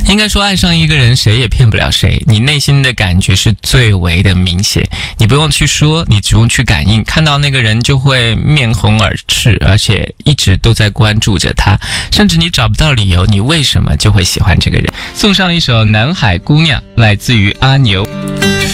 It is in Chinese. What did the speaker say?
应该说爱上一个人谁也骗不了谁，你内心的感觉是最为的明显，你不用去说，你只用去感应，看到那个人就会面红耳赤，而且一直都在关注着他，甚至你找不到理由你为什么就会喜欢这个人。送上一首南海姑娘，来自于阿牛。